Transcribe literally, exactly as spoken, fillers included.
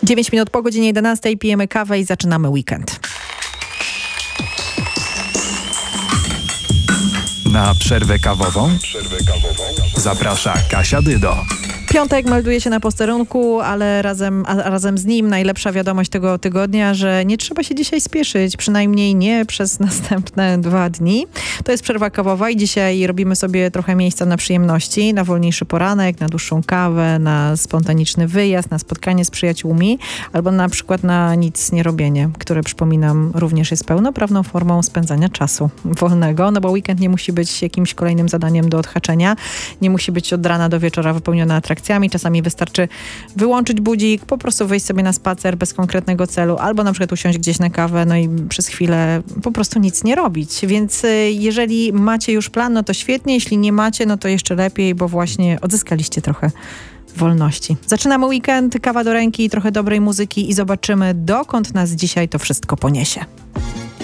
dziewięć minut po godzinie jedenastej pijemy kawę i zaczynamy weekend. Na przerwę kawową? Przerwę kawową zaprasza Kasia Dydo. Piątek melduje się na posterunku, ale razem, a razem z nim najlepsza wiadomość tego tygodnia, że nie trzeba się dzisiaj spieszyć, przynajmniej nie przez następne dwa dni. To jest przerwa kawowa i dzisiaj robimy sobie trochę miejsca na przyjemności, na wolniejszy poranek, na dłuższą kawę, na spontaniczny wyjazd, na spotkanie z przyjaciółmi, albo na przykład na nic nie robienie, które, przypominam, również jest pełnoprawną formą spędzania czasu wolnego, no bo weekend nie musi być jakimś kolejnym zadaniem do odhaczenia, nie musi być od rana do wieczora wypełniony atrakcjami. Czasami wystarczy wyłączyć budzik, po prostu wyjść sobie na spacer bez konkretnego celu, albo na przykład usiąść gdzieś na kawę, no i przez chwilę po prostu nic nie robić. Więc jeżeli macie już plan, no to świetnie, jeśli nie macie, no to jeszcze lepiej, bo właśnie odzyskaliście trochę wolności. Zaczynamy weekend, kawa do ręki, trochę dobrej muzyki i zobaczymy, dokąd nas dzisiaj to wszystko poniesie.